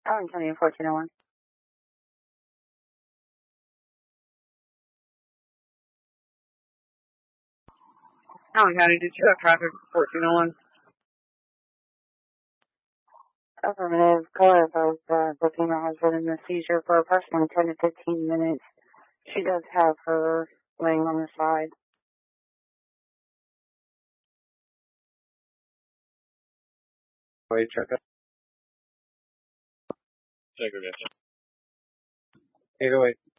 I'm telling you, 1401. Allen County, did you have traffic 1401? Affirmative. Caller was booking her husband in the seizure for approximately 10 to 15 minutes. She does have her laying on her side. Wait, check it. Segregation. 808.